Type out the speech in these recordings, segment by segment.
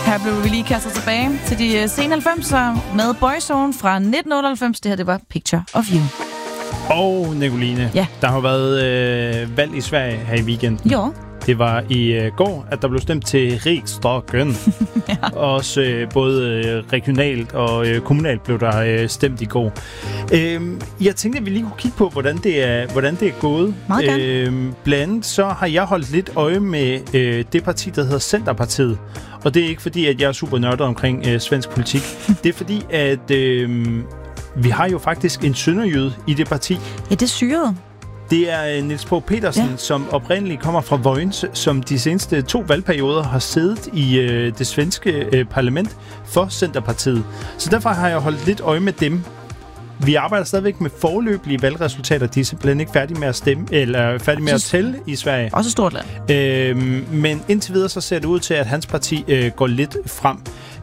Her blev vi lige kastet tilbage til de sene 90'er med Boyzone fra 1998. Det her, det var Picture of You. Og Nicoline, ja. Der har været valg i Sverige her i weekenden. Jo. Det var i går, at der blev stemt til Riksdagen. Ja. Også både regionalt og kommunalt blev der stemt i går. Jeg tænkte, at vi lige kunne kigge på, hvordan det er gået. Blandt andet så har jeg holdt lidt øje med det parti, der hedder Centerpartiet. Og det er ikke fordi, at jeg er super nørdet omkring svensk politik. Det er fordi, at vi har jo faktisk en sønderjyde i det parti. Ja, det er syret. Det er Niels Fogh Petersen, som oprindeligt kommer fra Vojens, som de seneste 2 valgperioder har siddet i det svenske parlament for Centerpartiet. Så derfor har jeg holdt lidt øje med dem. Vi arbejder stadigvæk med foreløbige valgresultater. De er simpelthen ikke færdige med at stemme, eller færdige med at tælle i Sverige. Også stort land. Men indtil videre så ser det ud til, at hans parti går lidt frem.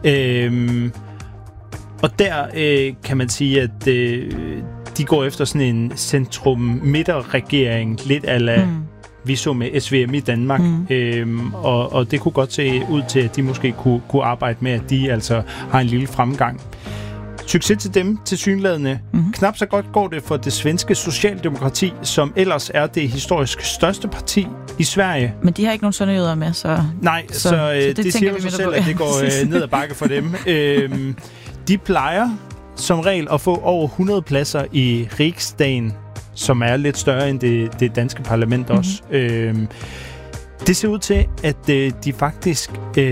Og der kan man sige, at de går efter sådan en centrum-midter-regering, lidt a la vi så med SVM i Danmark. Og det kunne godt se ud til, at de måske kunne arbejde med, at de altså har en lille fremgang. Succes til dem, tilsyneladende. Knap så godt går det for det svenske Socialdemokrati, som ellers er det historisk største parti i Sverige. Men de har ikke nogen sønderjyder med, så... Nej, så det siger jo sig selv, at det går ned ad bakke for dem. De plejer som regel at få over 100 pladser i Riksdagen, som er lidt større end det danske parlament også. Det ser ud til, at de faktisk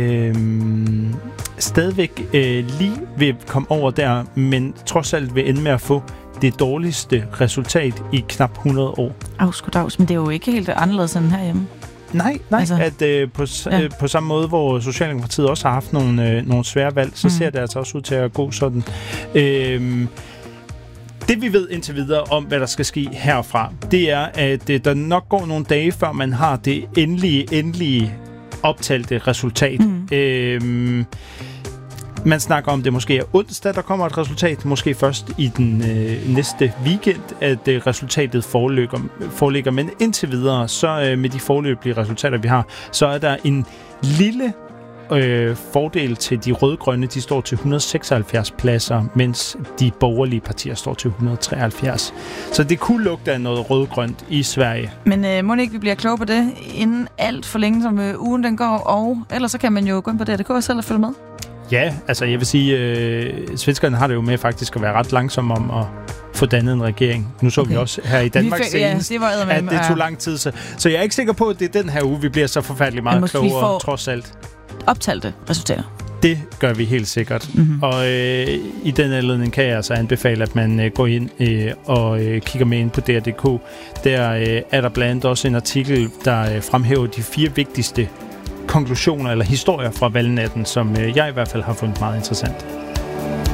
stadigvæk lige vil komme over der, men trods alt vil ende med at få det dårligste resultat i knap 100 år. Afskudags, men det er jo ikke helt anderledes end herhjemme. Nej, altså, at på samme måde, hvor Socialdemokratiet også har haft nogle svære valg, så ser det altså også ud til at gå sådan. Det vi ved indtil videre om, hvad der skal ske herfra, det er, at der nok går nogle dage, før man har det endelige optalte resultat. Man snakker om, det måske er onsdag, der kommer et resultat. Måske først i den næste weekend, at resultatet foreligger. Men indtil videre, så med de foreløbige resultater, vi har, så er der en lille fordel til de rødgrønne. De står til 176 pladser, mens de borgerlige partier står til 173. Så det kunne lugte af noget rødgrønt i Sverige. Men må ikke vi bliver kloge på det inden alt for længe, som ugen den går, og ellers så kan man jo gå ind på DRDK selv og følge med. Ja, altså jeg vil sige, svenskerne har det jo med faktisk at være ret langsomme om at få dannet en regering. Nu så vi også her i Danmark senest, at det tog lang tid. Så jeg er ikke sikker på, at det er den her uge, vi bliver så forfærdeligt meget klogere, trods alt. Optalte resultater. Det gør vi helt sikkert. Og i den anledning kan jeg altså anbefale, at man går ind og kigger med ind på DR.dk. Der er der blandt andet også en artikel, der fremhæver de 4 vigtigste konklusioner eller historier fra valgnatten, som jeg i hvert fald har fundet meget interessant.